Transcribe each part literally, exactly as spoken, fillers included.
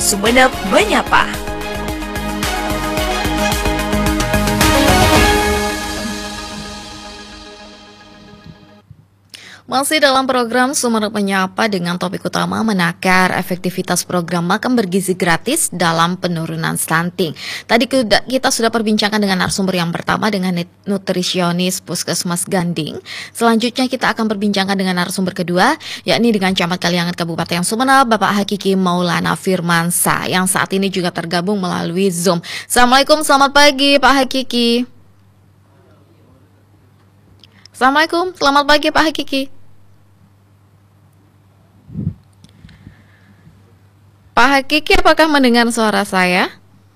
Sumeneb Menyapa. Masih dalam program Sumeneb Menyapa dengan topik utama menakar efektivitas program makan bergizi gratis dalam penurunan stunting. Tadi kita sudah perbincangkan dengan narasumber yang pertama dengan nutrisionis Puskesmas Ganding. Selanjutnya kita akan perbincangkan dengan narasumber kedua, yakni dengan Camat Kalianget Kabupaten Sumeneb, Bapak Hakiki Maulana Firmansa, yang saat ini juga tergabung melalui Zoom. Assalamualaikum, selamat pagi Pak Hakiki. Assalamualaikum, selamat pagi Pak Hakiki. Pak Hakiki, apakah mendengar suara saya?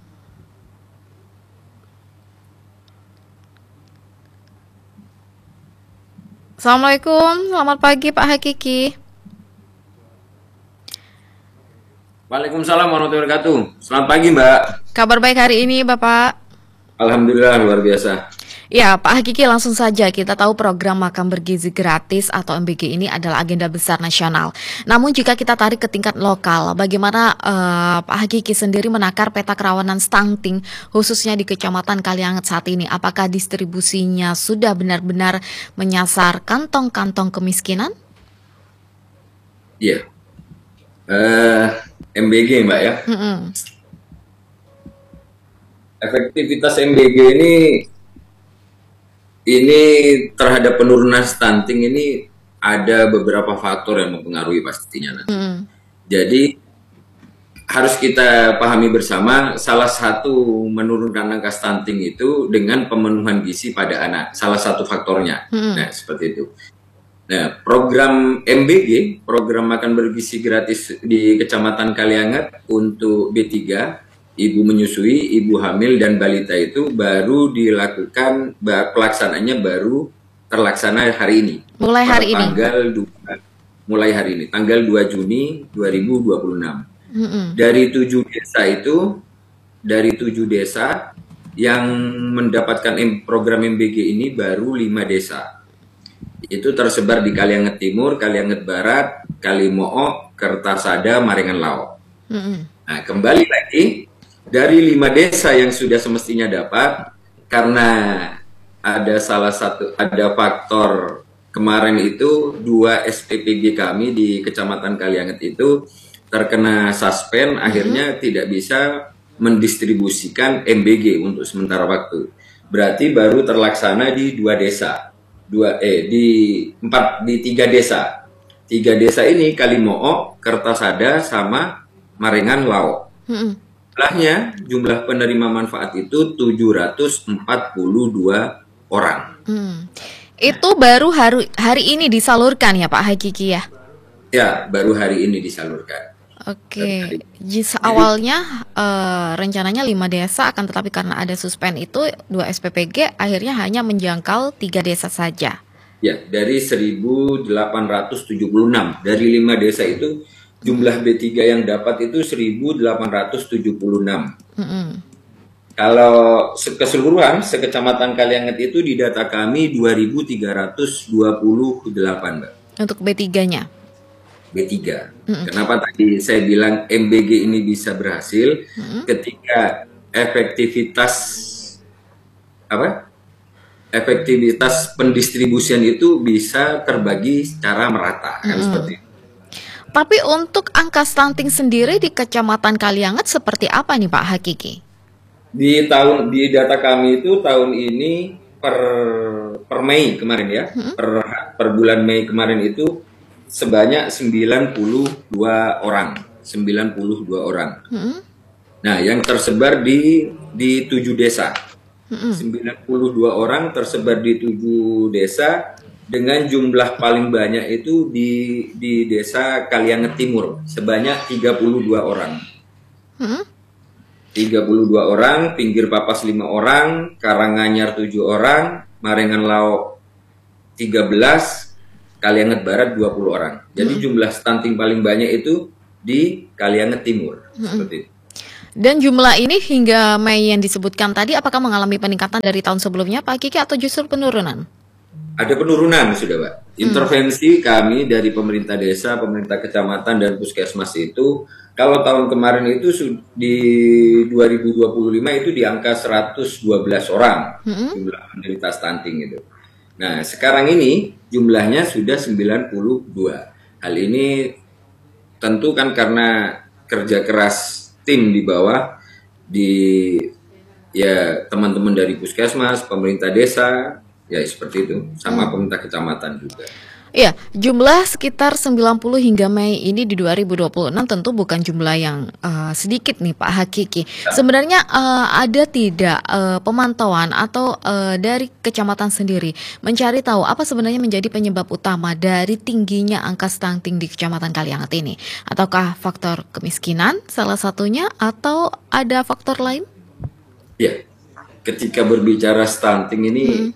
Assalamualaikum, selamat pagi Pak Hakiki. Waalaikumsalam warahmatullahi wabarakatuh. Selamat pagi Mbak. Kabar baik hari ini Bapak? Alhamdulillah luar biasa. Ya, Pak Hakiki, langsung saja kita tahu program makan bergizi gratis atau M B G ini adalah agenda besar nasional. Namun jika kita tarik ke tingkat lokal, bagaimana uh, Pak Hakiki sendiri menakar peta kerawanan stunting khususnya di Kecamatan Kalianget saat ini? Apakah distribusinya sudah benar-benar menyasar kantong-kantong kemiskinan? Iya, uh, M B G Mbak ya. Mm-mm. Efektivitas M B G ini Ini terhadap penurunan stunting ini ada beberapa faktor yang mempengaruhi pastinya nanti. Mm. Jadi harus kita pahami bersama, salah satu menurunkan angka stunting itu dengan pemenuhan gizi pada anak. Salah satu faktornya. Mm. Nah, seperti itu. Nah, program M B G, program makan bergizi gratis di Kecamatan Kalianget untuk B tiga, ibu menyusui, ibu hamil, dan balita itu baru dilakukan, pelaksanaannya baru terlaksana hari ini. Mulai hari ini? Tanggal dua, mulai hari ini, tanggal dua Juni dua ribu dua puluh enam. Mm-hmm. Dari tujuh desa itu, dari tujuh desa yang mendapatkan program M B G ini baru lima desa. Itu tersebar di Kalianget Timur, Kalianget Barat, Kalimo'o, Kertarsada, Marengan Lao. Mm-hmm. Nah, kembali lagi, dari lima desa yang sudah semestinya dapat, karena ada salah satu, ada faktor kemarin itu dua S P P G kami di Kecamatan Kalianget itu terkena suspend, mm-hmm. akhirnya tidak bisa mendistribusikan M B G untuk sementara waktu. Berarti baru terlaksana di dua desa, dua eh di empat di tiga desa. Tiga desa ini Kalimo'o, Kertasada, sama Marengan Lao. Mm-hmm. Jumlahnya, jumlah penerima manfaat itu tujuh ratus empat puluh dua orang. Hmm. Itu baru hari, hari ini disalurkan ya Pak Hakiki ya? Ya, baru hari ini disalurkan. Oke, okay. Awalnya uh, rencananya lima desa, akan tetapi karena ada suspend itu dua S P P G akhirnya hanya menjangkau tiga desa saja. Ya, dari seribu delapan ratus tujuh puluh enam, dari lima desa itu jumlah B tiga yang dapat itu seribu delapan ratus tujuh puluh enam. Mm-hmm. Kalau keseluruhan sekecamatan Kalianget itu di data kami dua ribu tiga ratus dua puluh delapan, Mbak. Untuk B tiga-nya? B tiga. Mm-hmm. Kenapa tadi saya bilang M B G ini bisa berhasil? Mm-hmm. Ketika efektivitas apa? Efektivitas pendistribusian itu bisa terbagi secara merata, kan mm-hmm. seperti itu. Tapi untuk angka stunting sendiri di Kecamatan Kalianget seperti apa nih Pak Hakiki? Di tahun di data kami itu tahun ini per per Mei kemarin ya, hmm? per per bulan Mei kemarin itu sebanyak sembilan puluh dua orang, sembilan puluh dua orang. Hmm? Nah, yang tersebar di di tujuh desa. Hmm. sembilan puluh dua orang tersebar di tujuh desa. Dengan jumlah paling banyak itu di di desa Kalianget Timur sebanyak tiga puluh dua orang. Hmm? tiga puluh dua orang, Pinggir Papas lima orang, Karanganyar tujuh orang, Marengan Lao tiga belas, Kalianget Barat dua puluh orang. Jadi hmm. jumlah stunting paling banyak itu di Kalianget Timur. Hmm. Seperti itu. Dan jumlah ini hingga Mei yang disebutkan tadi apakah mengalami peningkatan dari tahun sebelumnya Pak Kiki atau justru penurunan? ada penurunan sudah Pak. Intervensi hmm. kami dari pemerintah desa, pemerintah kecamatan dan puskesmas itu kalau tahun kemarin itu di dua ribu dua puluh lima itu di angka seratus dua belas orang hmm. jumlah penderita stunting itu. Nah sekarang ini jumlahnya sudah sembilan puluh dua. Hal ini tentu kan karena kerja keras tim di bawah di ya teman-teman dari puskesmas, pemerintah desa. Ya seperti itu, sama hmm. pemerintah kecamatan juga. Iya, jumlah sekitar sembilan puluh hingga Mei ini di dua ribu dua puluh enam tentu bukan jumlah yang uh, sedikit nih Pak Hakiki. Ya. Sebenarnya uh, ada tidak uh, pemantauan atau uh, dari kecamatan sendiri mencari tahu apa sebenarnya menjadi penyebab utama dari tingginya angka stunting di Kecamatan Kalianget ini? Ataukah faktor kemiskinan salah satunya atau ada faktor lain? Ya, ketika berbicara stunting ini hmm.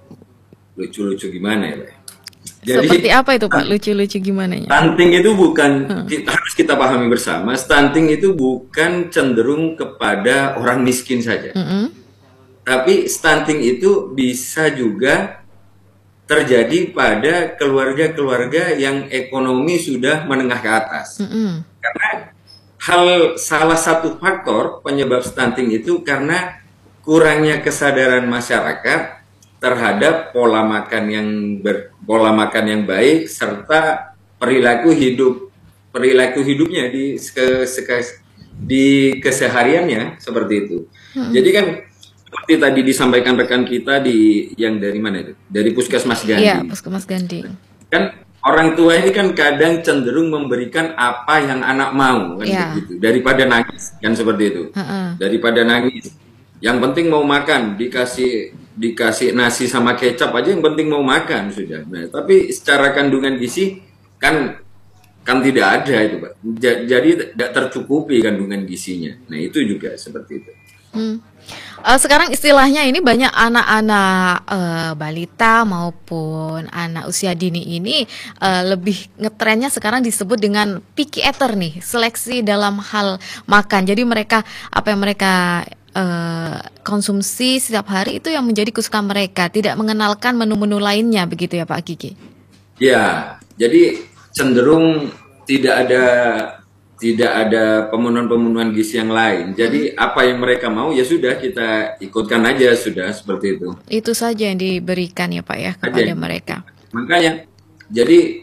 lucu-lucu gimana ya Pak? Jadi, seperti apa itu Pak? Lucu-lucu gimana ya? Stunting itu bukan, hmm. kita, harus kita pahami bersama, stunting itu bukan cenderung kepada orang miskin saja. Hmm. Tapi stunting itu bisa juga terjadi pada keluarga-keluarga yang ekonomi sudah menengah ke atas. Hmm. Karena hal salah satu faktor penyebab stunting itu karena kurangnya kesadaran masyarakat terhadap pola makan yang ber, pola makan yang baik serta perilaku hidup perilaku hidupnya di ke, ke, di kesehariannya seperti itu. Hmm. Jadi kan seperti tadi disampaikan rekan kita di yang dari mana itu? Dari Puskesmas Gandhi. Iya, Puskesmas Gandhi. Kan orang tua ini kan kadang cenderung memberikan apa yang anak mau kan ya. Begitu daripada nangis kan seperti itu. Uh-uh. Daripada nangis. Yang penting mau makan, dikasih dikasih nasi sama kecap aja yang penting mau makan sudah. Nah, tapi secara kandungan gizi kan kan tidak ada itu Pak. Jadi tidak tercukupi kandungan gizinya. Nah itu juga seperti itu. Hmm. Uh, sekarang istilahnya ini banyak anak-anak uh, balita maupun anak usia dini ini uh, lebih ngetrennya sekarang disebut dengan picky eater nih, seleksi dalam hal makan. Jadi mereka apa yang mereka Uh, konsumsi setiap hari itu yang menjadi kesukaan mereka, tidak mengenalkan menu-menu lainnya, begitu ya Pak Kiki? Ya, jadi cenderung tidak ada tidak ada pemenuhan-pemenuhan gizi yang lain. Jadi hmm. apa yang mereka mau ya sudah kita ikutkan aja sudah seperti itu. Itu saja yang diberikan ya Pak ya kepada aja. Mereka. Makanya, jadi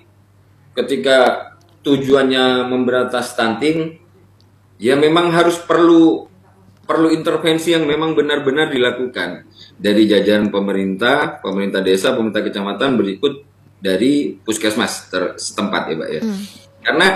ketika tujuannya memberantas stunting, ya memang harus perlu perlu intervensi yang memang benar-benar dilakukan dari jajaran pemerintah, pemerintah desa, pemerintah kecamatan berikut dari puskesmas setempat ya Pak ya. Hmm. Karena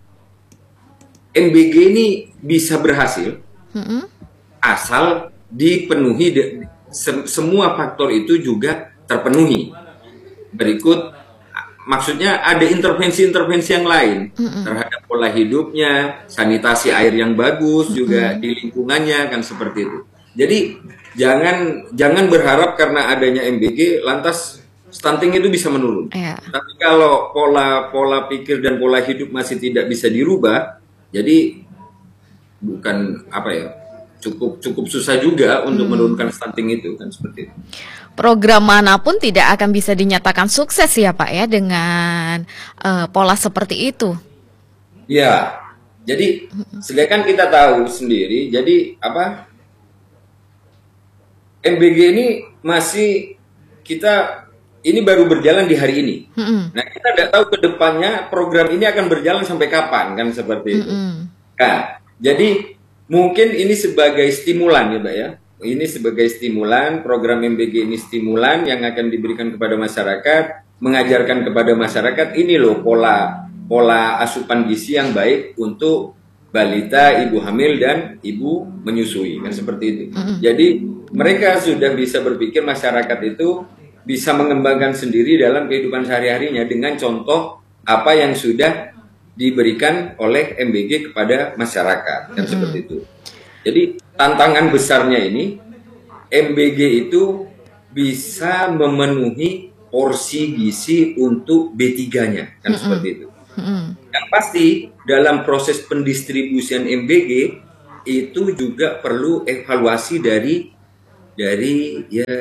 M B G ini bisa berhasil hmm. asal dipenuhi de, se, semua faktor itu juga terpenuhi. Berikut maksudnya ada intervensi-intervensi yang lain mm-hmm. terhadap pola hidupnya, sanitasi air yang bagus mm-hmm. juga di lingkungannya kan seperti itu. Jadi jangan jangan berharap karena adanya M B G lantas stunting itu bisa menurun. Yeah. Tapi kalau pola pola pikir dan pola hidup masih tidak bisa dirubah, jadi bukan apa ya cukup cukup susah juga untuk mm. menurunkan stunting itu kan seperti itu. Program manapun tidak akan bisa dinyatakan sukses ya Pak ya dengan uh, pola seperti itu. Ya, jadi sedangkan kita tahu sendiri, jadi apa M B G ini masih kita ini baru berjalan di hari ini. Mm-hmm. Nah kita tidak tahu ke depannya program ini akan berjalan sampai kapan kan seperti itu. Mm-hmm. Nah, jadi mungkin ini sebagai stimulan ya Mbak ya. Ini sebagai stimulan, program M B G ini stimulan yang akan diberikan kepada masyarakat, mengajarkan kepada masyarakat ini loh pola pola asupan gizi yang baik untuk balita, ibu hamil dan ibu menyusui kan seperti itu. Mm-hmm. Jadi mereka sudah bisa berpikir masyarakat itu bisa mengembangkan sendiri dalam kehidupan sehari-harinya dengan contoh apa yang sudah diberikan oleh M B G kepada masyarakat kan mm-hmm. seperti itu. Jadi tantangan besarnya ini M B G itu bisa memenuhi porsi gizi untuk B tiga-nya kan mm-hmm. seperti itu. Mm-hmm. Yang pasti dalam proses pendistribusian M B G itu juga perlu evaluasi dari dari ya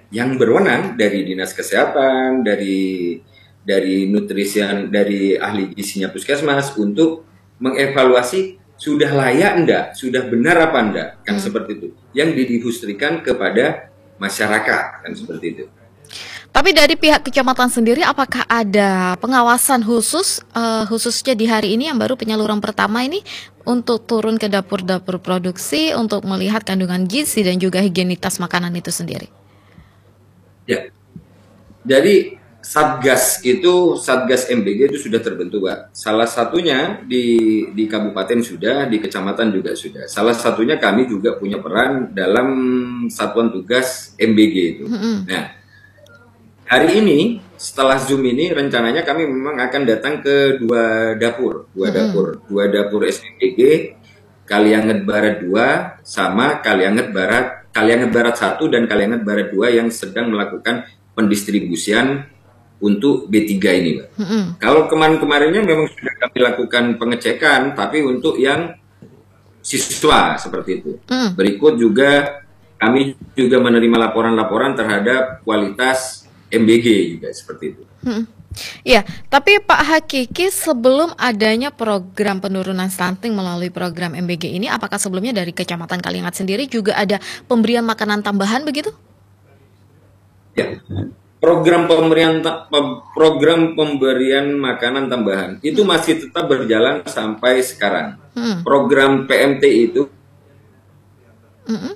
yang berwenang dari Dinas Kesehatan, dari dari nutrisian, dari ahli gizinya puskesmas untuk mengevaluasi sudah layak enggak, sudah benar apa enggak, kan hmm. seperti itu. Yang didistribusikan kepada masyarakat, kan seperti itu. Tapi dari pihak kecamatan sendiri, apakah ada pengawasan khusus, uh, khususnya di hari ini yang baru penyaluran pertama ini, untuk turun ke dapur-dapur produksi untuk melihat kandungan gizi dan juga higienitas makanan itu sendiri? Ya, jadi Satgas itu, Satgas M B G itu sudah terbentuk, Pak. Salah satunya di di kabupaten sudah, di kecamatan juga sudah. Salah satunya kami juga punya peran dalam satuan tugas M B G itu. Mm-hmm. Nah, hari ini setelah Zoom ini rencananya kami memang akan datang ke dua dapur, dua mm-hmm. dapur, dua dapur S M B G, Kalianget Barat dua sama Kalianget Barat, Kalianget Barat satu dan Kalianget Barat dua yang sedang melakukan pendistribusian untuk B tiga ini, Pak. Mm-hmm. Kalau kemarin-kemarinnya memang sudah kami lakukan pengecekan, tapi untuk yang siswa seperti itu. Mm. Berikut juga kami juga menerima laporan-laporan terhadap kualitas M B G juga seperti itu. Mm. Iya, tapi Pak Hakiki, sebelum adanya program penurunan stunting melalui program M B G ini, apakah sebelumnya dari Kecamatan Kalianget sendiri juga ada pemberian makanan tambahan begitu? Ya. Program pemberian program pemberian makanan tambahan itu masih tetap berjalan sampai sekarang. Hmm. Program P M T itu hmm.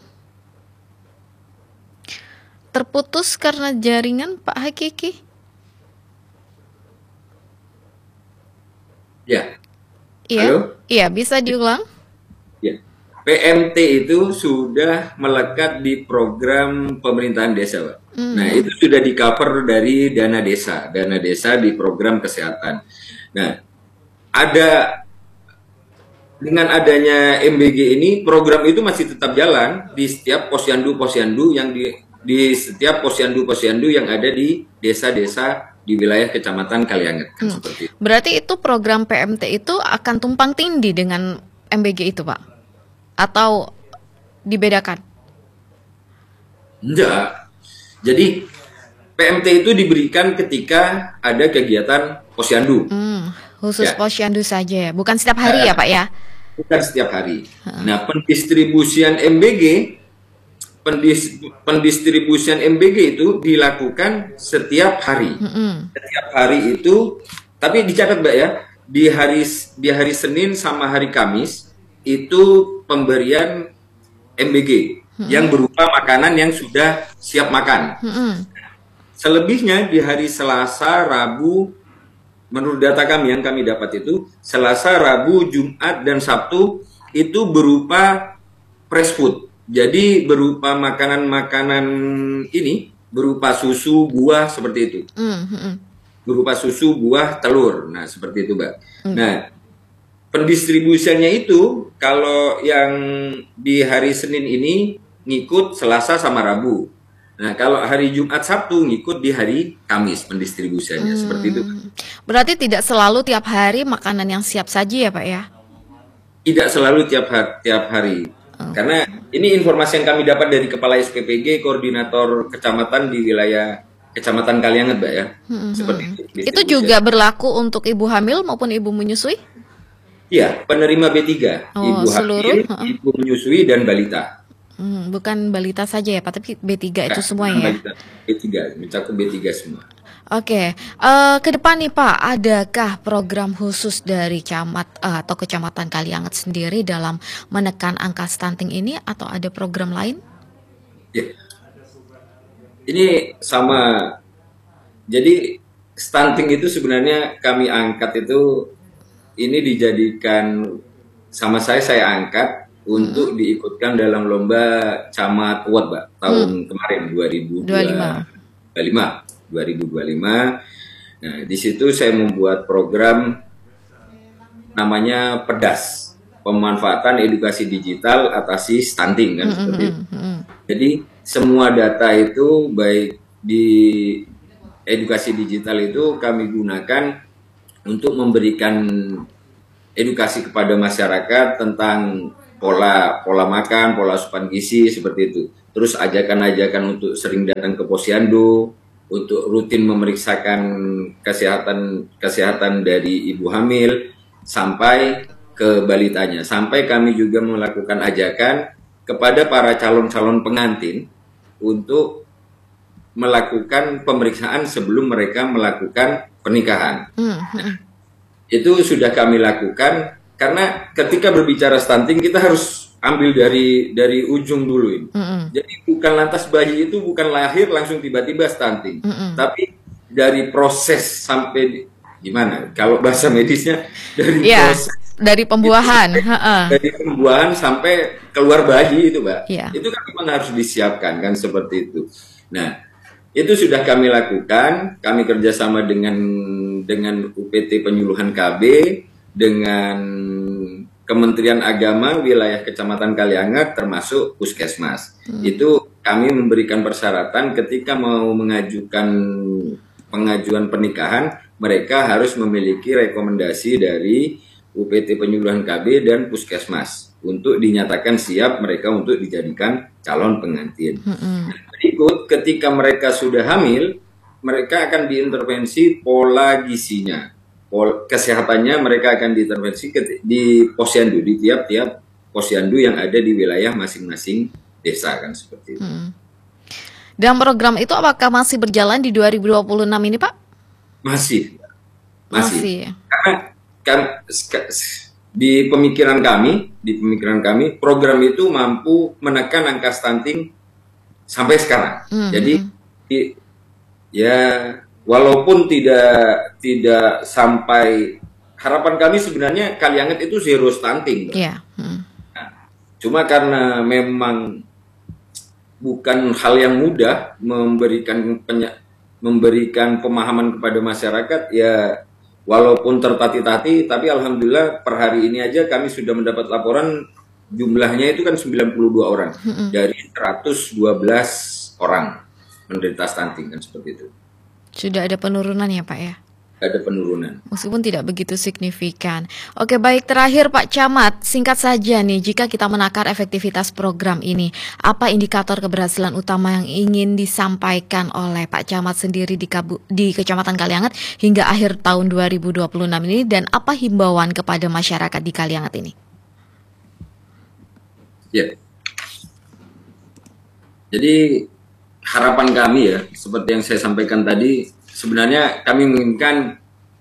terputus karena jaringan, Pak Hakiki. Ya. Iya. Halo? Iya, bisa diulang? Ya. P M T itu sudah melekat di program pemerintahan desa, Pak. Hmm. Nah, itu sudah di cover dari dana desa, dana desa di program kesehatan. Nah, ada dengan adanya M B G ini, program itu masih tetap jalan di setiap posyandu-posyandu yang di di setiap posyandu-posyandu yang ada di desa-desa di wilayah Kecamatan Kalianget, kan hmm. seperti itu. Berarti itu program P M T itu akan tumpang tindih dengan M B G itu, Pak? Atau dibedakan? Enggak. Jadi P M T itu diberikan ketika ada kegiatan posyandu. Hmm, khusus ya. Posyandu saja, bukan setiap hari nah, ya Pak ya? Bukan setiap hari. Hmm. Nah, pendistribusian M B G, pendis, pendistribusian M B G itu dilakukan setiap hari. Hmm. Setiap hari itu, tapi dicatat Mbak ya, di hari di hari Senin sama hari Kamis itu pemberian M B G. Hmm. Yang berupa makanan yang sudah siap makan. Hmm. Selebihnya di hari Selasa, Rabu, menurut data kami yang kami dapat itu, Selasa, Rabu, Jumat, dan Sabtu itu berupa fresh food. Jadi berupa makanan-makanan ini, berupa susu, buah, seperti itu. Hmm. Berupa susu, buah, telur. Nah, seperti itu, Mbak. Hmm. Nah, pendistribusiannya itu, kalau yang di hari Senin ini, ngikut Selasa sama Rabu. Nah, kalau hari Jumat Sabtu ngikut di hari Kamis pendistribusiannya. Hmm. Seperti itu. Berarti tidak selalu tiap hari makanan yang siap saji ya Pak ya? Tidak selalu tiap hari, tiap hari. Oh. Karena ini informasi yang kami dapat dari Kepala S P P G, Koordinator Kecamatan di wilayah Kecamatan Kalianget, Mbak ya. Hmm. Seperti itu. Itu juga berlaku untuk ibu hamil maupun ibu menyusui? Iya, penerima B tiga. Oh, ibu seluruh? hamil, ibu menyusui, dan balita. Hmm, bukan balita saja ya Pak, tapi B tiga itu semua ya? Balita, B tiga, mencakup B tiga semua. Oke, uh, ke depan nih Pak, adakah program khusus dari camat uh, atau Kecamatan Kalianget sendiri dalam menekan angka stunting ini, atau ada program lain? Ya, ini sama. Jadi stunting itu sebenarnya kami angkat itu, ini dijadikan sama saya, saya angkat untuk hmm. diikutkan dalam lomba Camat Award, Mbak, tahun hmm. kemarin dua ribu dua puluh lima. Nah, di situ saya membuat program namanya PEDAS, pemanfaatan edukasi digital atasi stunting, kan hmm. seperti itu. Hmm. Jadi semua data itu baik di edukasi digital itu kami gunakan untuk memberikan edukasi kepada masyarakat tentang pola pola makan, pola asupan gizi seperti itu. Terus ajakan-ajakan untuk sering datang ke posyandu, untuk rutin memeriksakan kesehatan kesehatan dari ibu hamil sampai ke balitanya. Sampai kami juga melakukan ajakan kepada para calon-calon pengantin untuk melakukan pemeriksaan sebelum mereka melakukan pernikahan. Mm-hmm. Itu sudah kami lakukan karena ketika berbicara stunting kita harus ambil dari dari ujung dulu ini. Mm-hmm. Jadi bukan lantas bayi itu bukan lahir langsung tiba-tiba stunting, mm-hmm. tapi dari proses sampai gimana? Kalau bahasa medisnya dari yeah, proses dari pembuahan, itu, dari pembuahan sampai keluar bayi itu, Mbak. Yeah. Itu kan memang harus disiapkan kan seperti itu. Nah, itu sudah kami lakukan. Kami kerjasama dengan dengan U P T Penyuluhan K B, dengan Kementerian Agama wilayah Kecamatan Kaliangat termasuk Puskesmas. Hmm. Itu kami memberikan persyaratan ketika mau mengajukan pengajuan pernikahan, mereka harus memiliki rekomendasi dari U P T Penyuluhan K B dan Puskesmas untuk dinyatakan siap mereka untuk dijadikan calon pengantin. Hmm. Berikut, ketika mereka sudah hamil, mereka akan diintervensi pola gizinya. Kesehatannya mereka akan diintervensi di posyandu, di tiap-tiap posyandu yang ada di wilayah masing-masing desa kan seperti itu. Hmm. Dan program itu apakah masih berjalan di dua ribu dua puluh enam ini, Pak? Masih, masih. masih. Karena kan di pemikiran kami, di pemikiran kami program itu mampu menekan angka stunting sampai sekarang. Hmm. Jadi ya walaupun tidak tidak sampai, harapan kami sebenarnya Kaliangat itu zero stunting. Yeah. Hmm. Nah, cuma karena memang bukan hal yang mudah memberikan penya, memberikan pemahaman kepada masyarakat, ya walaupun tertati-tati, tapi alhamdulillah per hari ini aja kami sudah mendapat laporan jumlahnya itu kan sembilan puluh dua orang mm-hmm. dari seratus dua belas orang menderita stunting kan seperti itu. Sudah ada penurunan ya Pak ya? Ada penurunan. Meskipun tidak begitu signifikan. Oke, baik, terakhir Pak Camat, singkat saja nih, jika kita menakar efektivitas program ini, apa indikator keberhasilan utama yang ingin disampaikan oleh Pak Camat sendiri di, Kabu, di Kecamatan Kaliangat hingga akhir tahun dua ribu dua puluh enam ini, dan apa himbauan kepada masyarakat di Kaliangat ini? Ya. Jadi harapan kami ya, seperti yang saya sampaikan tadi, sebenarnya kami menginginkan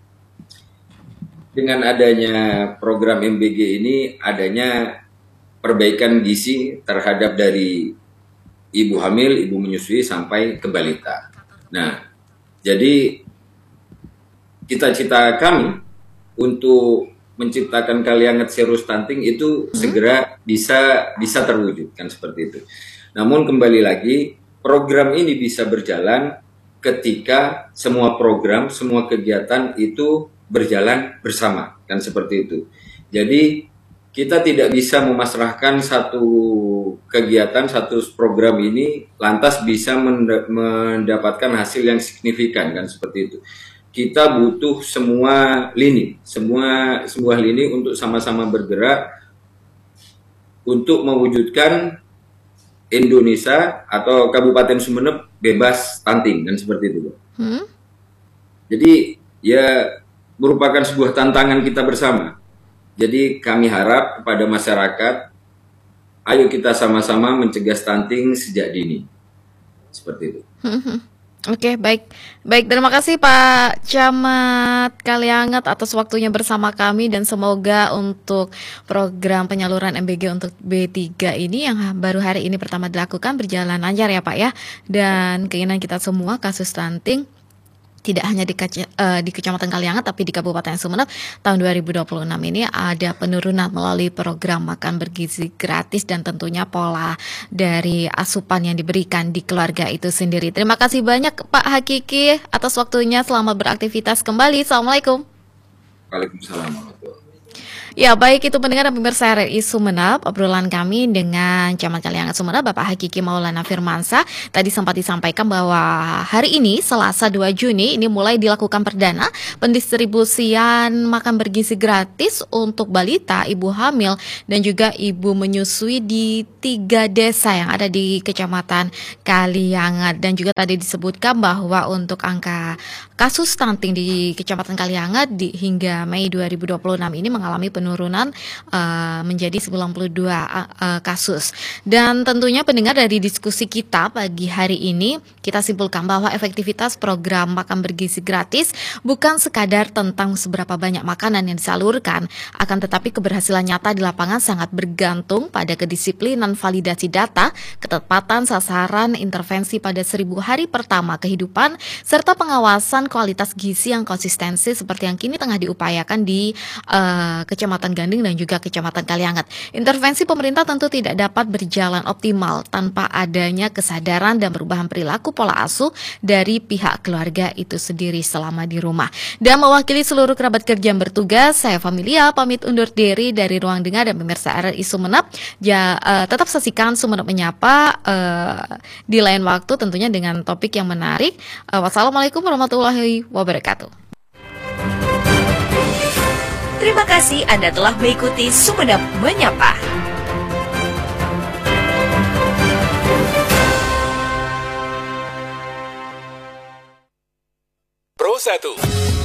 dengan adanya program M B G ini adanya perbaikan gizi terhadap dari ibu hamil, ibu menyusui sampai ke balita. Nah, jadi cita-cita kami untuk menciptakan Kaliangat zero stunting itu hmm. segera bisa bisa terwujud kan seperti itu. Namun kembali lagi, program ini bisa berjalan ketika semua program, semua kegiatan itu berjalan bersama, kan seperti itu. Jadi kita tidak bisa memasrahkan satu kegiatan, satu program ini lantas bisa mendapatkan hasil yang signifikan, kan seperti itu. Kita butuh semua lini, semua sebuah lini untuk sama-sama bergerak untuk mewujudkan Indonesia atau Kabupaten Sumeneb bebas stunting, dan seperti itu. Hmm? Jadi ya merupakan sebuah tantangan kita bersama. Jadi kami harap kepada masyarakat, ayo kita sama-sama mencegah stunting sejak dini. Seperti itu. Hmm. Oke, baik. Baik, terima kasih Pak Camat Kaliangat atas waktunya bersama kami, dan semoga untuk program penyaluran M B G untuk B tiga ini yang baru hari ini pertama dilakukan berjalan lancar ya Pak ya. Dan keinginan kita semua kasus stunting tidak hanya di, uh, di Kecamatan Kaliangat tapi di Kabupaten Sumeneb tahun dua ribu dua puluh enam ini ada penurunan melalui program makan bergizi gratis dan tentunya pola dari asupan yang diberikan di keluarga itu sendiri. Terima kasih banyak Pak Hakiki atas waktunya, selamat beraktivitas kembali. Assalamualaikum. Waalaikumsalam. Ya, baik itu pendengar dan pemirsa R R I Sumeneb, obrolan kami dengan Camat Kaliangat Sumeneb, Bapak Hakiki Maulana Firmansyah. Tadi sempat disampaikan bahwa hari ini, Selasa dua Juni, ini mulai dilakukan perdana pendistribusian makan bergizi gratis untuk balita, ibu hamil, dan juga ibu menyusui di tiga desa yang ada di Kecamatan Kaliangat. Dan juga tadi disebutkan bahwa untuk angka kasus stunting di Kecamatan Kaliangat di, hingga Mei dua ribu dua puluh enam ini mengalami penurunan uh, menjadi sembilan puluh dua uh, kasus. Dan tentunya pendengar, dari diskusi kita pagi hari ini, kita simpulkan bahwa efektivitas program makan bergizi gratis bukan sekadar tentang seberapa banyak makanan yang disalurkan, akan tetapi keberhasilan nyata di lapangan sangat bergantung pada kedisiplinan validasi data, ketepatan sasaran, intervensi pada seribu hari pertama kehidupan, serta pengawasan kualitas gizi yang konsistensi seperti yang kini tengah diupayakan di uh, Kecamatan Ganding dan juga Kecamatan Kaliangat. Intervensi pemerintah tentu tidak dapat berjalan optimal tanpa adanya kesadaran dan perubahan perilaku pola asuh dari pihak keluarga itu sendiri selama di rumah. Dan mewakili seluruh kerabat kerja yang bertugas, saya Familia pamit undur diri dari ruang dengar dan pemirsa R R I Sumeneb. Ja, uh, tetap saksikan Sumeneb Menyapa uh, di lain waktu tentunya dengan topik yang menarik. Uh, wassalamualaikum warahmatullahi wabarakatuh. Terima kasih Anda telah mengikuti Sumeneb Menyapa. Pro satu